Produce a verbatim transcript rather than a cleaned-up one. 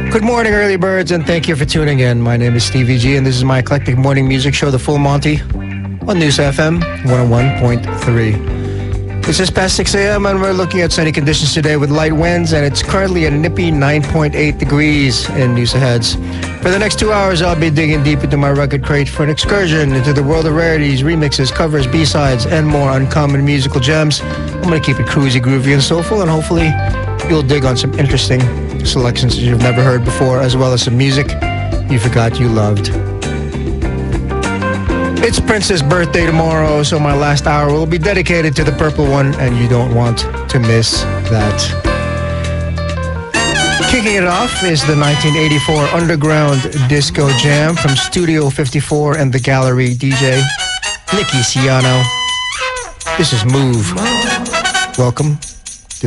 Good morning, early birds, and thank you for tuning in. My name is Stevie G, and this is my eclectic morning music show, The Full Monty, on News F M one oh one point three. It's just past six a.m., and we're looking at sunny conditions today with light winds, and it's currently a nippy nine point eight degrees in Noosa Heads. For the next two hours, I'll be digging deep into my record crate for an excursion into the world of rarities, remixes, covers, B-sides, and more uncommon musical gems. I'm going to keep it cruisy, groovy, and soulful, and hopefully you'll dig on some interesting selections that you've never heard before, as well as some music you forgot you loved. It's Prince's birthday tomorrow, so my last hour will be dedicated to the purple one, and you don't want to miss that. Kicking it off is the nineteen eighty-four Underground Disco Jam from Studio fifty-four and the Gallery D J, Nicky Siano. This is Move. Welcome